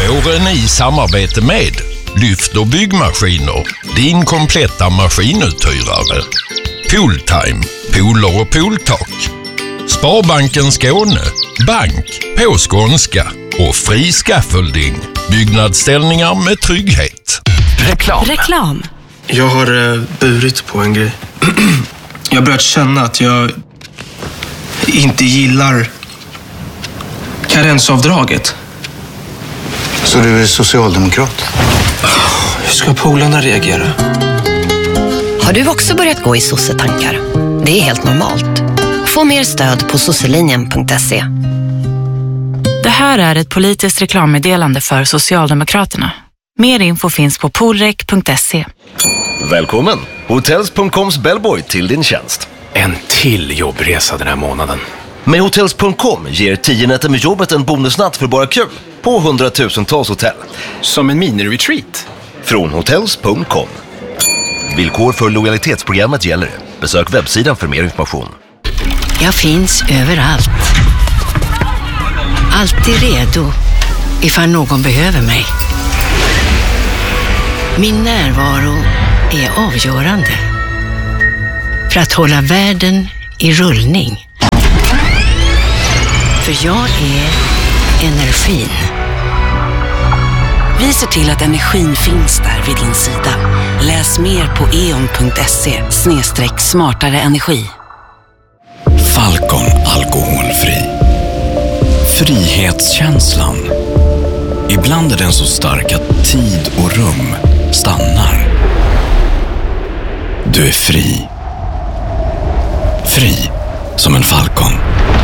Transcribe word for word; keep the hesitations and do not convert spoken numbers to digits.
Våren i samarbete med Lyft och byggmaskiner, din kompletta maskinuthyrare. Pooltime, pooler och pooltak. Sparbanken Skåne, bank på skånska och fri scaffolding, byggnadsställningar med trygghet. Reklam. Reklam. Jag har eh, burit på en grej. Jag har börjat känna att jag inte gillar karensavdraget. Så du är socialdemokrat? Hur ska polarna reagera? Har du också börjat gå i sossetankar? Det är helt normalt. Få mer stöd på sosselinjen punkt se. Det här är ett politiskt reklammeddelande för Socialdemokraterna. Mer info finns på polrek punkt se. Välkommen! Hotels punkt coms bellboy till din tjänst. En till jobbresa den här månaden. Med Hotels punkt com ger tio nätter med jobbet en bonusnatt för bara kul på hundratusentals hotell. Som en mini-retreat. Från Hotels punkt com. Villkor för lojalitetsprogrammet gäller. Besök webbsidan för mer information. Jag finns överallt. Alltid redo ifall någon behöver mig. Min närvaro är avgörande för att hålla världen i rullning. För jag är energin. Vi ser till att energin finns där vid din sida. Läs mer på e on punkt se snedstreck smartare energi. Falcon alkoholfri. Frihetskänslan. Ibland är den så stark att tid och rum stannar. Du är fri. Fri som en falcon.